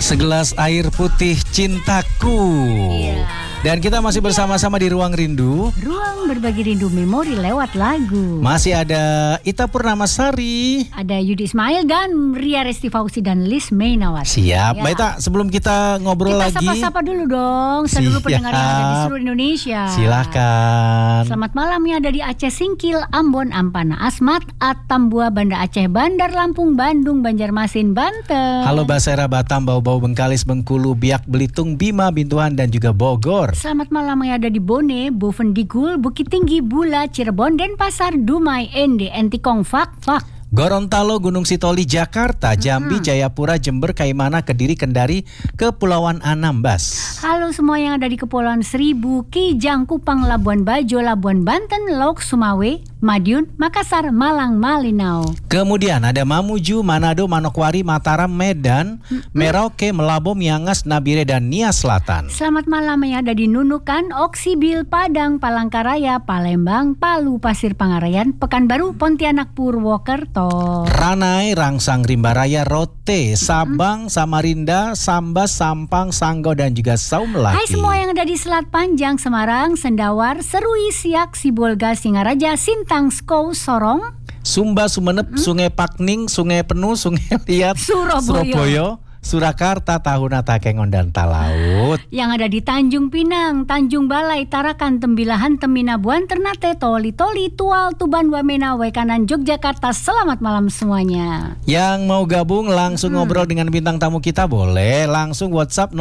Segelas air putih cintaku. Iya. Dan kita masih bersama-sama di Ruang Rindu. Ruang berbagi rindu memori lewat lagu. Masih ada Ita Purnamasari. Ada Yudi Ismail dan Ria Resti Fauzi dan Liz Mainawati. Siap, Ya. Mbak Ita, sebelum kita ngobrol Kita lagi, sapa-sapa dulu dong, seluruh pendengar yang ada di seluruh Indonesia. Silakan. Selamat malam yang ada di Aceh Singkil, Ambon, Ampana, Asmat, Atambua, Banda Aceh, Bandar Lampung, Bandung, Banjarmasin, Banten. Halo Basera, Batam, Bau-Bau, Bengkalis, Bengkulu, Biak, Belitung, Bima, Bintuan, dan juga Bogor. Selamat malam yang ada di Bone, Bovendigul, Bukit Tinggi, Bula, Cirebon, Denpasar, Dumai, Ende, Entikong, Fak. Gorontalo, Gunung Sitoli, Jakarta, Jambi, Jayapura, Jember, Kaimana, Kediri, Kendari, Kepulauan Anambas. Halo semua yang ada di Kepulauan Seribu, Kijang, Kupang, Labuan Bajo, Labuan Banten, Lauk, Sumawe, Madiun, Makassar, Malang, Malinau. Kemudian ada Mamuju, Manado, Manokwari, Mataram, Medan, Merauke, Melabo, Miangas, Nabire, dan Nia Selatan. Selamat malam yang ada di Nunukan, Oksibil, Padang, Palangkaraya, Palembang, Palu, Pasir Pangarayan, Pekanbaru, Pontianak, Purwokerto. Ranai, Rangsang, Rimbaraya, Rote, Sabang, Samarinda, Sambas, Sampang, Sanggo, dan juga Saumlaki. Hai semua yang ada di Selat Panjang, Semarang, Sendawar, Serui, Siak, Sibolga, Singaraja, Sintang, Skou, Sorong, Sumba, Sumenep, Sungai Pakning, Sungai Penuh, Sungai Liat, Surabaya, Surakarta, Tahuna, Takengon, dan Talaut. yang ada di Tanjung Pinang, Tanjung Balai, Tarakan, Tembilahan, Teminabuan, Ternate, Toli, Tual, Tuban, Wamena, Waikanan, Yogyakarta. Selamat malam semuanya. Yang mau gabung langsung ngobrol dengan bintang tamu kita boleh langsung WhatsApp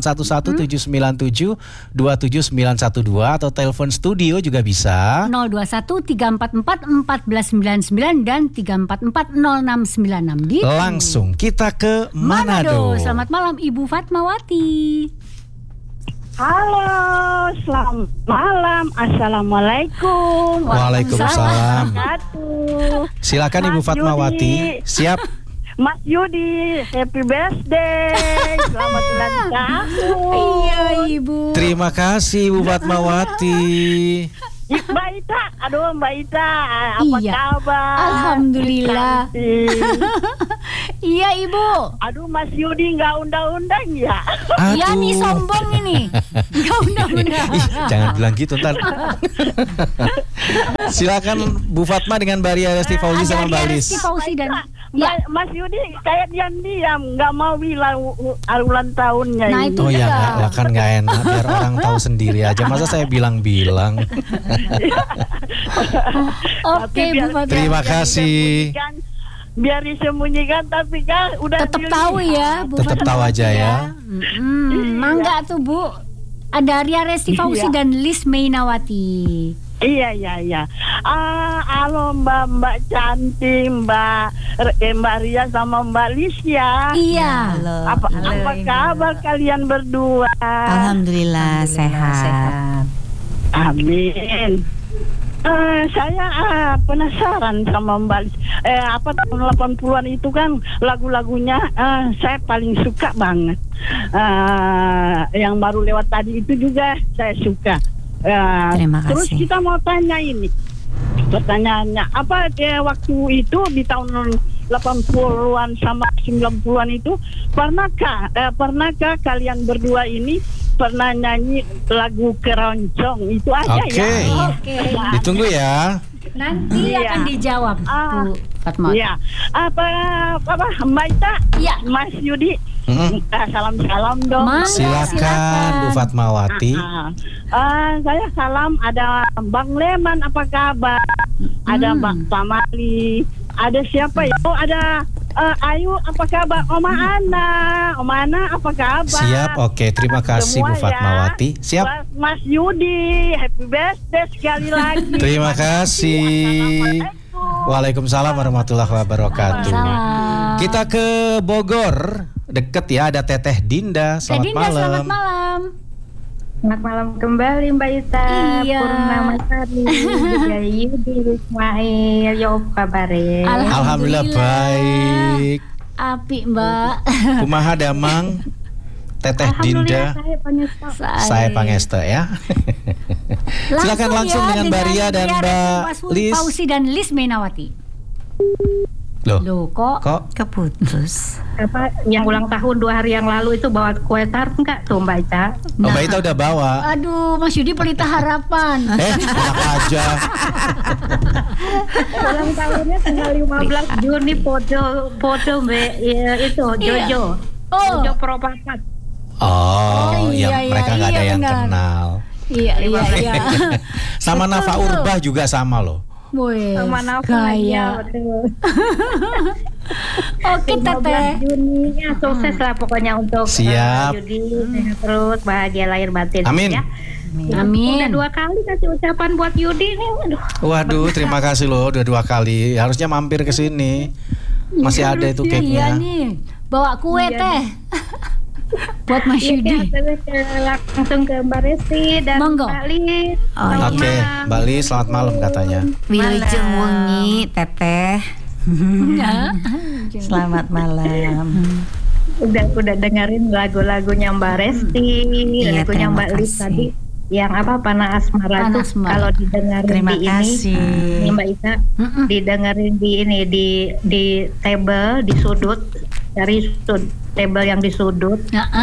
0811-797-27912 atau telepon studio juga bisa 021-344-1499 dan 344-0696 di langsung kita ke Manado. Selamat malam Ibu Fatmawati. Halo, selamat malam. Assalamualaikum. Waalaikumsalam. Wabarakatuh. Silakan Ibu Mas Fatmawati. Yudi. Siap. Mas Yudi, happy birthday. Selamat ulang tahun. Iya Ibu. Terima kasih Ibu Fatmawati. Mbak Ita, aduh Mbak Ita, apa Iya. kabar? Alhamdulillah. Cantik. Iya Ibu. Aduh Mas Yudi nggak undang-undang ya? Iya nih sombong ini. Gak undang-undang. Ih, jangan bilang gitu ntar. Silakan Bu Fatma dengan Mbak Ria Resti Fauzi sama Mbak Lis. Resti Fauzi dan ya. Mas Yudi kayak diam-diam, nggak mau bilang ulang tahunnya Nah, ini. itu Oh ya dia. kan nggak enak biar orang tahu sendiri aja. Masa saya bilang-bilang. Oke Tapi Bu biar- Fatma. Terima kasih. Biar disembunyikan, tapi kan udah Tetap dilihat. tahu ya Bu Tetap Fatma. tahu aja ya. Mangga tuh Bu. Ada Ria Resti Fauzi Iya. dan Liz Mainawati. Iya. Halo Mbak cantik, Mbak Ria sama Mbak Lisya. Iya. Apa kabar kalian berdua? Alhamdulillah sehat. Amin. Saya penasaran sama Mbak Lis. Tahun 80-an itu kan lagu-lagunya saya paling suka banget. Yang baru lewat tadi itu juga saya suka. Terima Terus kasih. kita mau tanya ini. Pertanyaannya, waktu itu di tahun 80-an sama 90-an itu pernahkah kalian berdua ini pernah nyanyi lagu keroncong itu aja Oke. ya? Oke. Ditunggu ya. Nanti Iya. akan dijawab Bu Fatma. Iya. Apa Mbak Ita? Iya. Mas Yudi. Mm-mm. Salam dong. Mangga, Silakan Bu Fatmawati. Saya salam ada Bang Leman, apa kabar? Ada Bang Pamali. Ada siapa ya? Oh, ada Ayu, apa kabar? Oma Ana, apa kabar? Siap, oke. Terima kasih Bu Semua ya. Fatmawati. Siap. Mas Yudi, happy birthday sekali lagi. Terima kasih. Assalamualaikum. Waalaikumsalam warahmatullahi wabarakatuh. Salam. Kita ke Bogor. Deket ya, ada Teteh Dinda. Teh Selamat Dinda, selamat malam. malam. Selamat malam kembali Mbak Ita. Iya. Purnamasari, juga Yudi Ismail. Ya apa kabarnya? Alhamdulillah baik. Api Mbak. Kumaha damang Teteh Dinda. Alhamdulillah saya Panesta. Saya Pangesta ya. Silakan langsung dengan Mbak Ria dan Mbak Lis. Fauzi dan Liz Mainawati. Loh, kok keputus? Apa yang ulang tahun 2 hari yang lalu itu bawa kue tart enggak tuh Mbak Ica? Oh, Mbak Ita udah bawa. Aduh, Mas Yudi pelita harapan. Enak aja. Ulang tahunnya tanggal 15 Juni foto Mbak itu Jojo. Jojo Propapat. Oh, iya, mereka nggak ada yang benar. kenal. Iya. Sama Nafa Urbah juga sama loh. Wih, Sama Nafa gaya. Oke, Teteh. 15 Juni ya, sukses lah pokoknya untuk Siap. Yudi, sehat terus, bahagia lahir batin. Amin. Ya. Amin. Udah 2 kali kasih ucapan buat Yudi nih. Waduh, terima kasih loh udah 2 kali. Harusnya mampir ke sini. Masih ada itu Iya cake-nya. nih, bawa kue Iya, Teh. Buat Mas Yudi. Langsung ke Mbak Resti dan Monggo. Mbak Lis. Oke, Mbak Lis, selamat malam katanya. Wilujeng wengi Teteh. Ya. Selamat malam. Udah dengerin lagunya Mbak Resti, Iya, lagunya terima Mbak Lis kasih. tadi. Yang apa Panah Asmara Panah tuh Asmara. kalau didengerin Terima di kasih. ini Mbak Ita didengerin di ini di table di sudut, dari table yang di sudut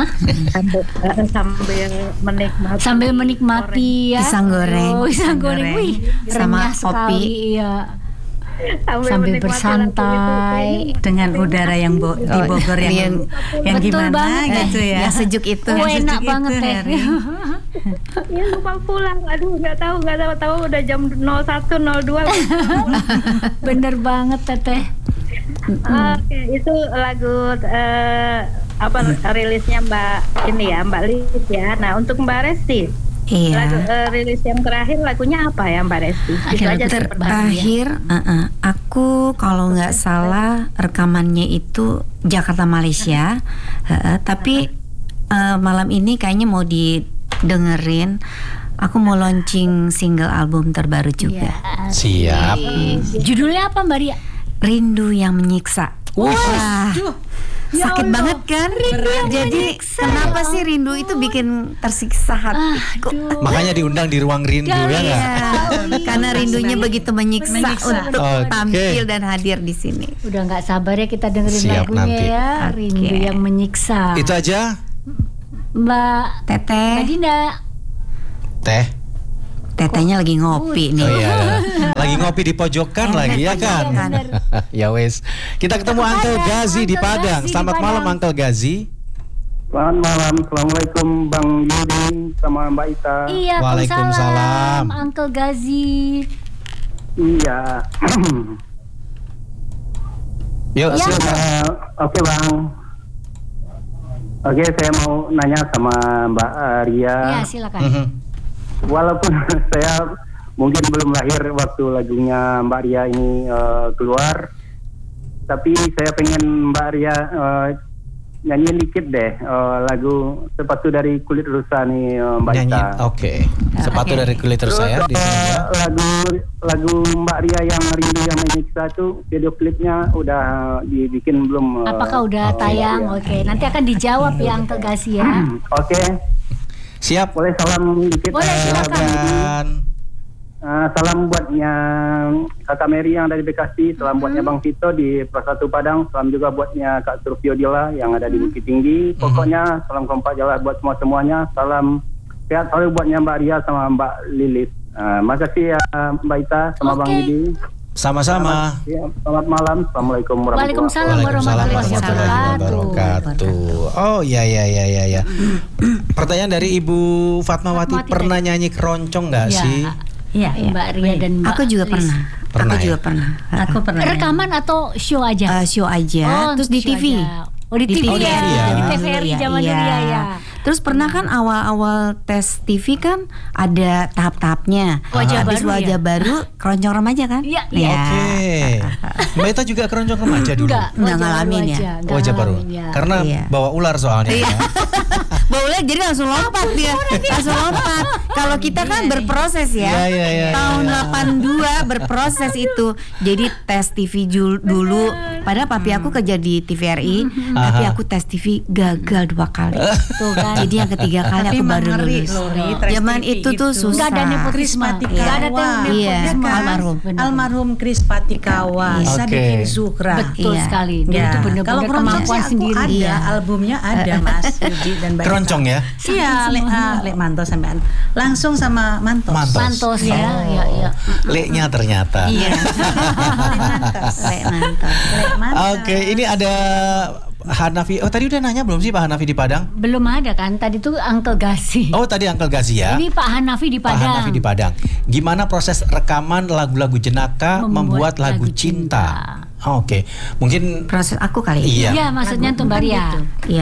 Sambil menikmati ya. Pisang goreng. Oh, pisang goreng. Wih, Sama renyah sekali, kopi. iya. Sambil bersantai. Dengan udara yang di Bogor yang Betul gimana banget. gitu ya. Yang sejuk itu. Oh, enak banget Teh. Ya lupa pulang, aduh nggak tahu udah jam 01.02. Bener banget Teteh. Oke, itu lagu rilisnya Mbak Lis ya. Nah untuk Mbak Resti, lagu rilis yang terakhir lagunya apa ya Mbak Resti? Terakhir, aku kalau nggak salah rekamannya itu Jakarta Malaysia, tapi malam ini kayaknya mau didengerin. Aku mau launching single album terbaru juga. Siap. Judulnya apa Mbak Ria? Rindu yang menyiksa. Wah, sakit banget kan? Jadi kenapa sih rindu itu bikin tersiksa hatiku? Makanya diundang di ruang rindu ya nggak? Iya, karena rindunya begitu menyiksa untuk Oke. tampil dan hadir di sini. Udah nggak sabar ya kita dengerin Siap lagunya nanti. ya. Oke. Rindu yang menyiksa. Itu aja, Mbak Teteh, Dinda. Teh. tetehnya lagi ngopi nih. Oh iya, lagi ngopi di pojokan lagi ya kan? Ya wes, kita ketemu Uncle Gazi di Padang. Selamat malam Uncle Gazi. Selamat malam, assalamualaikum Bang Yudi sama Mbak Ita. Iya, Waalaikumsalam. Uncle Gazi. Iya. Yuk, Ya. silakan. Oke Bang. Oke, saya mau nanya sama Mbak Ria. Ya, silakan. Mhm. Walaupun saya mungkin belum lahir waktu lagunya Mbak Ria ini keluar, tapi saya pengen Mbak Ria nyanyiin dikit deh lagu Sepatu dari Kulit Rusa nih Mbak Nyanyi, Ita. oke. Sepatu dari kulit terus saya. lagu Mbak Ria yang Rindu yang Menyiksa itu video klipnya udah dibikin belum? Apakah udah tayang? Oke, nanti akan dijawab ya Uncle Gazi ya. Oke, Siap. boleh salam dikit? Boleh, silakan. Silakan. Salam buatnya Kakak Mary yang dari Bekasi, salam buatnya Bang Tito di Prasatu Padang, salam juga buatnya Kak Surfio Dila yang ada di Bukit Tinggi. Pokoknya salam kompak jalan buat semuanya. Salam sehat selalu buatnya Mbak Ria sama Mbak Lilis. Makasih ya Mbak Ita sama Bang Yudi. Sama-sama. Selamat malam. Assalamualaikum warahmatullahi Waalaikumsalam Waalaikumsalam warahmatullahi wabarakatuh. Oh ya. Pertanyaan dari Ibu Fatmawati, Fatmawati pernah nyanyi keroncong nggak Ya. sih? Iya, Mbak Ria dan Mbak Aku juga Lis. pernah. Pernah Aku ya? juga pernah. Aku pernah. Rekaman atau show aja? Show aja. Terus di show TV. aja. Oh di TV, Oh, di ya. TV ya. Di TVRI zaman dulu ya. Terus pernah kan awal-awal tes TV kan ada tahap-tahapnya. Wajah Habis baru wajah ya? baru keroncong remaja kan? Iya, Ya. Oke. Mbak Ita juga keroncong remaja dulu. Enggak Nggak ngalamin ya? Nggak Wajah baru. ngalamin ya. Karena Iya. bawa ular soalnya. ya. Boleh jadi langsung lompat dia. Langsung lompat. Kalau kita kan berproses ya. Iya. Tahun 82 berproses itu. Jadi tes TV dulu Padahal papi aku kerja di TVRI, tapi aku tes TV gagal 2 kali. Tuh kan. Jadi yang ketiga kali aku baru lulus. Zaman itu tuh susah. Nggak ada nepotisme. Nggak ada nepotisme. Iya, almarhum Kris Patikawa, Sadikin Zuhra. Betul sekali. Dia itu benar-benar Kalau kemampuan sendiri. Ada, albumnya ada Mas Yudi dan Mbak Keroncong ya? Iya, Lek Manto sampean. Langsung sama Mantos. Mantos ya. Leknya ternyata. Iya. Lek Mantos. Oke, ini ada Hanafi. Oh, tadi udah nanya belum sih Pak Hanafi di Padang? Belum ada kan? Tadi tuh Uncle Gasi. Oh, tadi Uncle Gazi ya. Ini Pak Hanafi di Pak Padang. Hanafi di Padang. Gimana proses rekaman lagu-lagu Jenaka membuat lagu cinta? Oke. Mungkin Proses aku kali. Iya. Iya, maksudnya tuh Mbak Ria. Iya.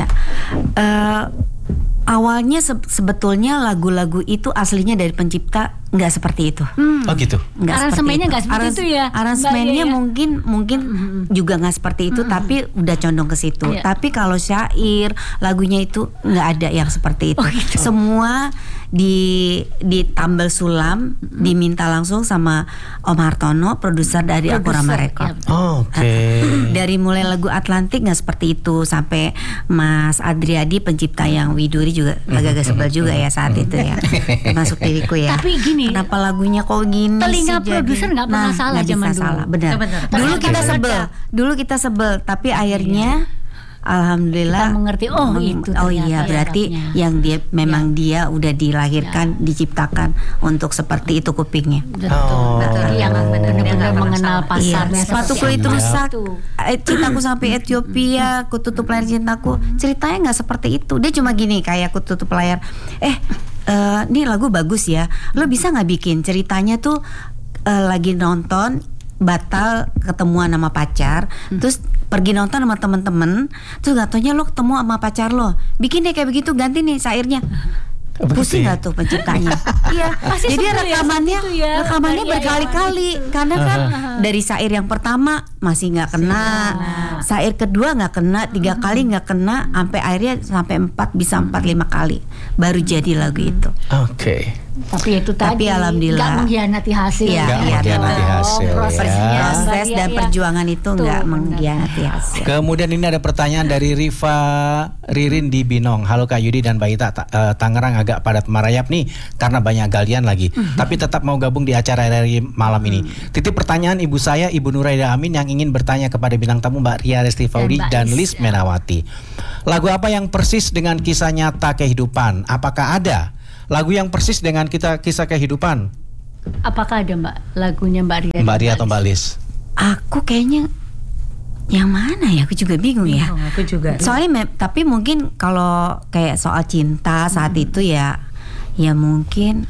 Awalnya sebetulnya lagu-lagu itu aslinya dari pencipta nggak seperti itu. Oh gitu. Aransemennya nggak seperti itu ya, Aransemennya Mbak Ria, ya? mungkin juga nggak seperti itu, tapi udah condong ke situ. Iya. Tapi kalau syair lagunya itu nggak ada yang seperti itu. Oh, gitu. Semua ditambal sulam, diminta langsung sama Om Hartono, produser dari Akurama Record. Oke. Dari mulai lagu Atlantik nggak seperti itu, sampai Mas Adriadi pencipta yang Widuri juga agak sebel juga ya saat itu ya, masuk diriku ya. Tapi gini, kenapa lagunya kok gini telinga sih produser nggak pernah salah nggak bisa zaman dulu. salah, benar. Benar. Dulu kita sebel, tapi akhirnya alhamdulillah kita mengerti. Oh itu oh iya, ternyata berarti sebabnya. yang dia memang dia udah dilahirkan, diciptakan untuk seperti itu kupingnya. Oh. Betul. Yang benar-benar mengenal pasarnya. Sepatuku seperti itu apa. rusak, cintaku sampai Ethiopia, ku tutup layar cintaku. Ceritanya nggak seperti itu. Dia cuma gini, kayak aku tutup layar. Ini lagu bagus ya. Lo bisa nggak bikin ceritanya tuh lagi nonton batal ketemuan sama pacar, terus pergi nonton sama temen-temen, terus gak taunya lo ketemu sama pacar lo, bikin deh kayak begitu, ganti nih syairnya. Pusing gak tuh penciptanya? Iya. Jadi rekamannya berkali-kali, karena kan dari syair yang pertama masih nggak kena, syair kedua nggak kena, 3 kali nggak kena, sampai akhirnya sampai 4, bisa 4-5 kali baru jadi lagu itu. Oke. Tapi itu tadi alhamdulillah nggak mengkhianati hasil. Iya, nggak mengkhianati hasil, proses dan perjuangan itu nggak mengkhianati hasil. Kemudian ini ada pertanyaan dari Riva Ririn di Binong. Halo Kak Yudi dan Mbak Ita, Tangerang agak padat merayap nih karena banyak galian lagi. Tapi tetap mau gabung di acara RRI malam ini. Titip pertanyaan ibu saya, Ibu Nuraida Amin, yang ingin bertanya kepada bintang tamu Mbak Ria Resti Faudi dan Lis Menawati. Lagu apa yang persis dengan kisah nyata kehidupan? Apakah ada lagu yang persis dengan kisah kehidupan? Apakah ada Mbak lagunya Mbak Ria? Mbak Ria atau Mbak Lis? Aku kayaknya yang mana ya? Aku juga bingung ya. Aku juga. Soalnya tapi mungkin kalau kayak soal cinta saat itu ya mungkin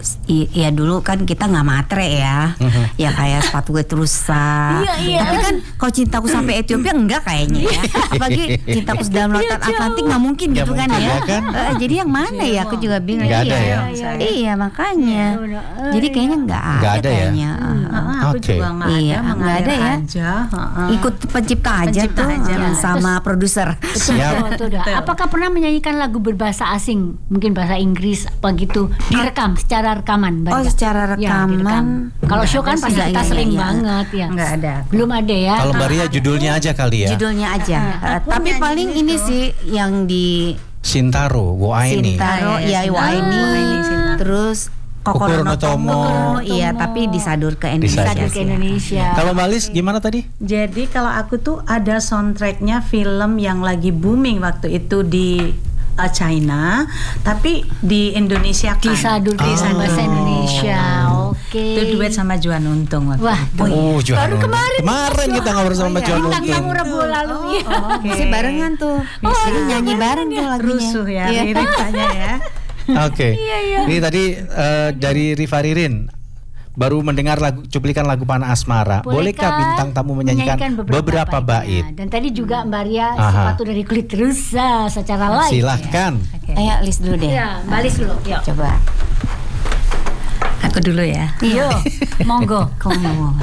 ya dulu kan kita nggak matre ya, ya kayak sepatu gue rusak. Tapi kan kalau cintaku sampai Ethiopia enggak kayaknya ya. Apalagi cintaku dalam lautan Atlantik nggak mungkin Nggak gitu kan mungkin, ya. ya kan? Jadi yang mana ya? Aku juga bingung. Nggak ada ya? Iya makanya. Jadi kayaknya nggak Nggak ada ada ya? kayaknya. Aku Oke. juga nggak ada, Iya, nggak ada ya. aja. Ikut pencipta aja tuh sama produser. Siap. Apakah pernah menyanyikan lagu berbahasa asing, mungkin bahasa Inggris apa gitu, direkam secara rekaman? Mbak Oh, Ria? secara Ya, rekaman. Kalau show kan pasti kita sering iya. banget ya. Nggak ada. Belum ada ya. Kalau Mbak Ria judulnya aja kali ya. Judulnya aja. Tapi paling ini sih yang di Sintaro, Woaini. Sintaro, ya Waini, terus Kokoro no Tomo, iya, tapi disadur ke Indonesia. Disadur ke Indonesia. Kalau Mbak Lis gimana tadi? Jadi kalau aku tuh ada soundtracknya film yang lagi booming waktu itu di China, tapi di Indonesia kan. Disadur ke bahasa Indonesia. Oke. Itu duet sama Juan Untung waktu Wah, itu. baru kemarin kita ngobrol sama Juan bintang tamu Untung. Rabu lalu ya. Bisa barengan tuh. Jadi nyanyi bareng tuh lagunya. Rusuh ya, Iya. liriknya ya. Oke. Ini tadi dari Riva Ririn baru mendengar cuplikan lagu Panah Asmara. Bolehkah bintang tamu menyanyikan beberapa bait? Dan tadi juga Mbak Ria sepatu dari kulit rusa secara live. Silahkan. Ayo list dulu deh. Ya, Mbak Lis dulu. Yuk. Coba. Aku dulu ya. Yo, monggo. Kamu mau.